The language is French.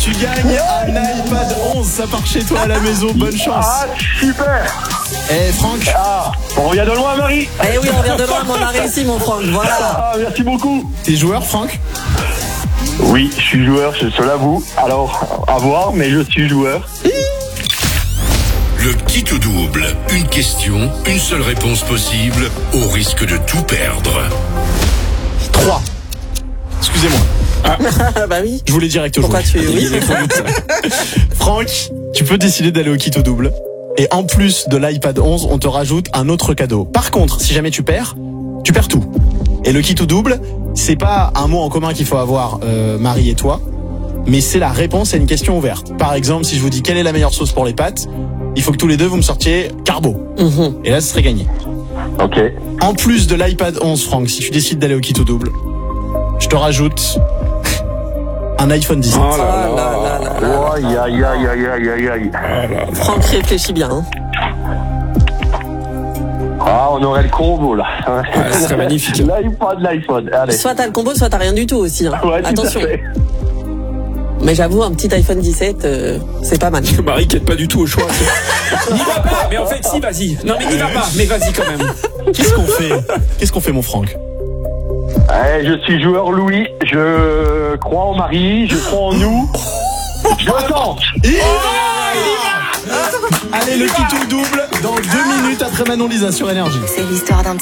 Tu gagnes un iPad 11, ça part chez toi à la maison, bonne chance. Ah, super. Eh Franck, On revient de loin, Marie. Eh oui, on vient de loin, mais on a réussi, mon Franck. Voilà. Ah, merci beaucoup. t'es joueur Franck? Oui, je suis joueur, je te l'avoue. Alors, à voir, mais je suis joueur. Le kit ou double. Une question, une seule réponse possible, au risque de tout perdre. 3. Excusez-moi, Bah oui. je voulais direct au Pourquoi joueur. tu- oui. Franck, tu peux décider d'aller au kit au double. Et en plus de l'iPad 11, on te rajoute un autre cadeau. Par contre, si jamais tu perds tout. Et le kit au double, c'est pas un mot en commun qu'il faut avoir, Marie et toi, mais c'est la réponse à une question ouverte. Par exemple, si je vous dis quelle est la meilleure sauce pour les pâtes, il faut que tous les deux vous me sortiez carbo. Et là, ce serait gagné. Ok. En plus de l'iPad 11, Franck, si tu décides d'aller au kit au double, je te rajoute un iPhone 17. Oh là là là là. Aïe, aïe, aïe, aïe, aïe, aïe, aïe. Franck réfléchit bien. Hein. Ah, on aurait le combo, là. Ce serait magnifique. L'iPhone. Allez. Soit t'as le combo, soit t'as rien du tout aussi. Hein. Ouais, tout Attention. à fait. Mais j'avoue, un petit iPhone 17, c'est pas mal. Marie qui aide pas du tout au choix. N'y va pas. Mais en fait, si, vas-y. Non, mais n'y va pas. Mais vas-y quand même. Qu'est-ce qu'on fait, mon Franck? Je suis joueur Louis, je crois en Marie, je crois en nous. Je tente. Allez, le kit au double dans 2 minutes après Manon Lisa sur Énergie. C'est l'histoire d'un